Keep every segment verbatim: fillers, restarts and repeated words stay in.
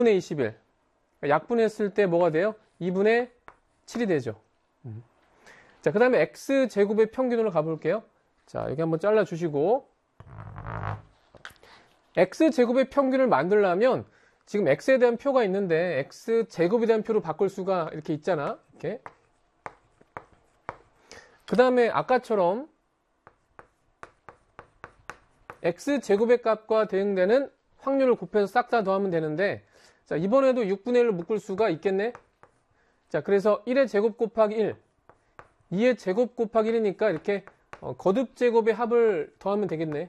이분의 이십일. 약분했을 때 뭐가 돼요? 이분의 칠이 되죠. 자, 그 다음에 x제곱의 평균으로 가볼게요. 자, 여기 한번 잘라주시고. x제곱의 평균을 만들려면 지금 x에 대한 표가 있는데 x제곱에 대한 표로 바꿀 수가 이렇게 있잖아. 이렇게. 그 다음에 아까처럼 x제곱의 값과 대응되는 확률을 곱해서 싹 다 더하면 되는데, 자, 이번에도 육분의 일로 묶을 수가 있겠네. 자, 그래서 일의 제곱 곱하기 일, 이의 제곱 곱하기 일이니까 이렇게 어, 거듭 제곱의 합을 더하면 되겠네.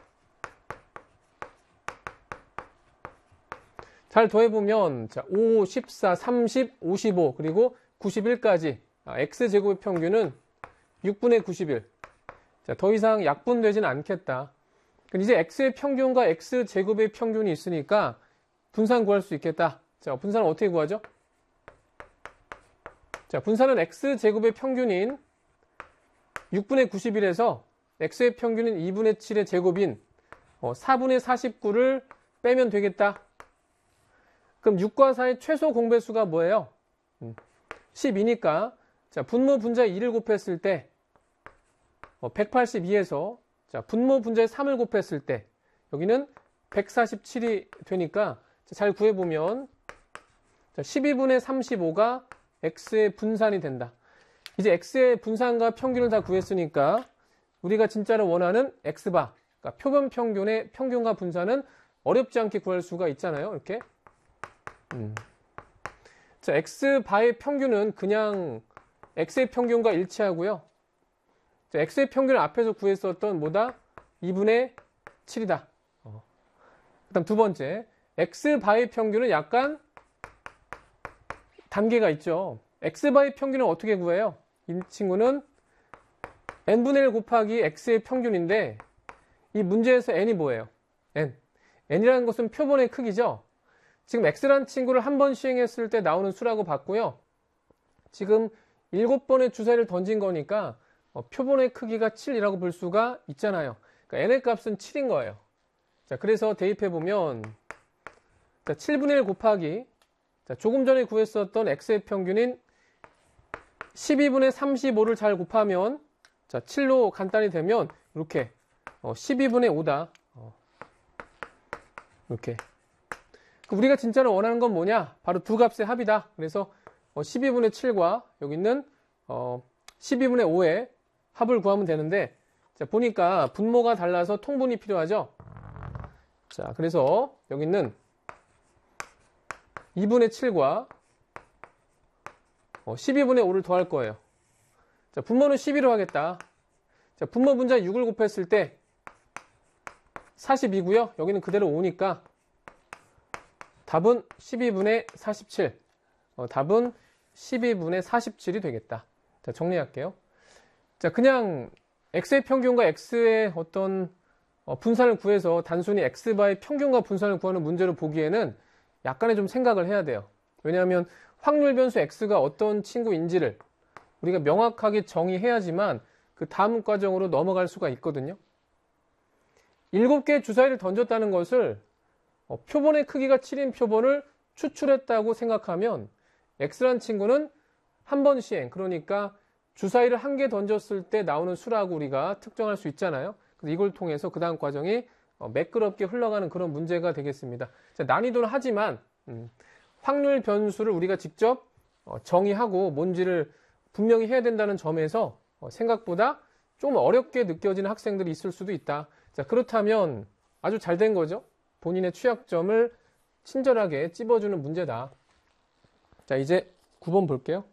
잘 더해보면, 자, 오, 십사, 삼십, 오십오, 그리고 구십일까지. 아, x제곱의 평균은 육분의 구십일. 자, 더 이상 약분되지는 않겠다. 이제 x의 평균과 x제곱의 평균이 있으니까 분산 구할 수 있겠다. 자, 분산은 어떻게 구하죠? 자, 분산은 x제곱의 평균인 육분의 구십일에서 x의 평균인 이분의 칠의 제곱인 어, 사분의 사십구를 빼면 되겠다. 그럼 육과 사의 최소 공배수가 뭐예요? 음, 십이니까 자, 분모 분자의 이를 곱했을 때 어, 백팔십이에서 자, 분모 분자의 삼을 곱했을 때 여기는 백사십칠이 되니까 자, 잘 구해보면 자, 십이분의 삼십오가 x의 분산이 된다. 이제 x의 분산과 평균을 다 구했으니까 우리가 진짜로 원하는 x바, 그러니까 표본 평균의 평균과 분산은 어렵지 않게 구할 수가 있잖아요. 이렇게. 음. 자, x바의 평균은 그냥 x의 평균과 일치하고요. 자, x의 평균을 앞에서 구했었던 뭐다? 이분의 칠이다. 어. 그 다음 두 번째, x바의 평균은 약간 단계가 있죠. x바의 평균은 어떻게 구해요? 이 친구는 n분의 일 곱하기 x의 평균인데 이 문제에서 n이 뭐예요? n. n이라는 것은 표본의 크기죠. 지금 x라는 친구를 한 번 시행했을 때 나오는 수라고 봤고요. 지금 일곱 번의 주사위를 던진 거니까 어, 표본의 크기가 칠이라고 볼 수가 있잖아요. 그러니까 n의 값은 칠인 거예요. 자, 그래서 대입해보면 자, 칠분의 일 곱하기 자, 조금 전에 구했었던 x의 평균인 십이분의 삼십오를 잘 곱하면 자, 칠로 간단히 되면 이렇게 어, 십이분의 오다. 어, 이렇게. 우리가 진짜로 원하는 건 뭐냐? 바로 두 값의 합이다. 그래서 어, 십이분의 칠과 여기 있는 어, 십이분의 오의 합을 구하면 되는데 자, 보니까 분모가 달라서 통분이 필요하죠. 자, 그래서 여기 있는 이분의 칠과 어, 십이분의 오를 더할 거예요. 자, 분모는 십이로 하겠다. 자, 분모 분자 육을 곱했을 때 사십이고요. 여기는 그대로 오니까 답은 십이분의 사십칠. 어, 답은 십이분의 사십칠이 되겠다. 자, 정리할게요. 자, 그냥 x의 평균과 x의 어떤 어, 분산을 구해서 단순히 x바의 평균과 분산을 구하는 문제로 보기에는 약간의 좀 생각을 해야 돼요. 왜냐하면 확률 변수 x가 어떤 친구인지를 우리가 명확하게 정의해야지만 그 다음 과정으로 넘어갈 수가 있거든요. 일곱 개의 주사위를 던졌다는 것을 어, 표본의 크기가 칠인 표본을 추출했다고 생각하면 x라는 친구는 한 번 시행, 그러니까 주사위를 한 개 던졌을 때 나오는 수라고 우리가 특정할 수 있잖아요. 그래서 이걸 통해서 그 다음 과정이 어, 매끄럽게 흘러가는 그런 문제가 되겠습니다. 자, 난이도는 하지만 음, 확률 변수를 우리가 직접 어, 정의하고 뭔지를 분명히 해야 된다는 점에서 어, 생각보다 좀 어렵게 느껴지는 학생들이 있을 수도 있다. 자, 그렇다면 아주 잘 된 거죠. 본인의 취약점을 친절하게 찝어주는 문제다. 자, 이제 구 번 볼게요.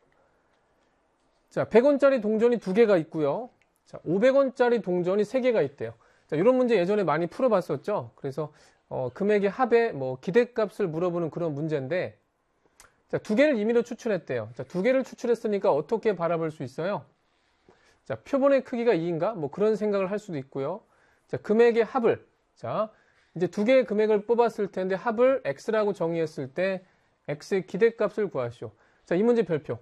자, 백 원짜리 동전이 두 개가 있고요. 자, 오백 원짜리 동전이 세 개가 있대요. 자, 이런 문제 예전에 많이 풀어봤었죠. 그래서 어, 금액의 합의 뭐 기대값을 물어보는 그런 문제인데, 자, 두 개를 임의로 추출했대요. 자, 두 개를 추출했으니까 어떻게 바라볼 수 있어요? 자, 표본의 크기가 이인가? 뭐 그런 생각을 할 수도 있고요. 자, 금액의 합을 자, 이제 두 개의 금액을 뽑았을 텐데 합을 x라고 정의했을 때 x의 기대값을 구하시오. 자, 이 문제 별표.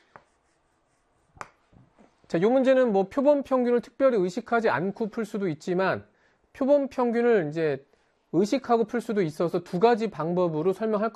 자, 이 문제는 뭐 표본 평균을 특별히 의식하지 않고 풀 수도 있지만 표본 평균을 이제 의식하고 풀 수도 있어서 두 가지 방법으로 설명할